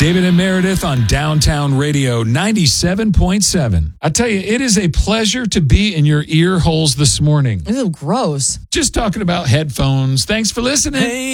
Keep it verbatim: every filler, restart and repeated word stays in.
David and Meredith on Downtown Radio ninety-seven point seven. I tell you, it is a pleasure to be in your ear holes this morning. Ew, gross. Just talking about headphones. Thanks for listening. Hey.